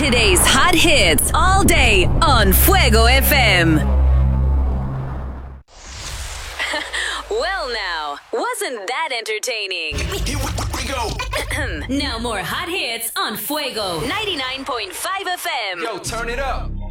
Today's hot hits all day on Fuego FM. Well now, wasn't that entertaining? Here we go. Now more hot hits on Fuego 99.5 FM. Yo, turn it up.